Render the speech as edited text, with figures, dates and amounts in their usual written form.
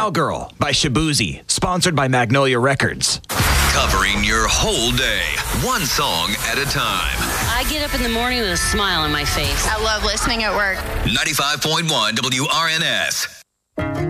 Cowgirl by Shabuzi, sponsored by Magnolia Records. Covering your whole day, one song at a time. I get up in the morning with a smile on my face. I love listening at work. 95.1 WRNS.